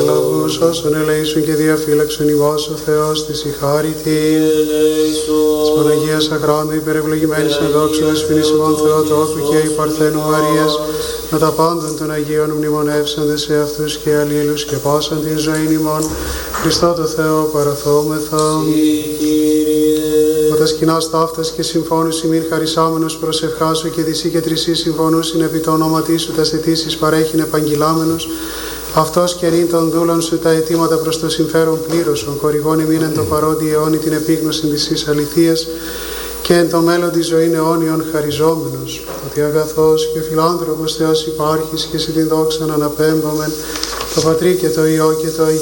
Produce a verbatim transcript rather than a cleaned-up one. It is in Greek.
λαβούς όσων ελέησον και διαφύλαξον ημάς ο Θεός της η χάρητη. Της Παναγίας Αχράντου υπερευλογημένης εν δόξου δεσποινής ημών Θεοτόκου και η Παρθένου Μαρίας με τα πάντων των Αγίων μνημονεύσαντες σε αυτούς και αλλήλους και πάσαν την ζωή ημών Χριστό το Θεό παραθόμεθα. Με τα σκηνάς ταύτας και συμφώνους ημίν χαρισάμενος προσευχάσου και δυσί και τρισί συμφωνούσιν επί το όνοματί σου τα αισθητήσεις παρέχειν επαγγειλάμενος. Αυτός κερειν των δούλων σου τα αιτήματα προς το συμφέρον πλήρωσον, χορηγών ημίν εν το παρόντι αιώνι την επίγνωση της εις αληθείας και εν το μέλλον τη ζωήν αιώνιον χαριζόμενος. Ότι αγαθός και φιλάνθρωπος Θεός υπάρχεις και σε την δόξαν αναπέμπομεν, το Πατρί και το Υιό και το Αγίο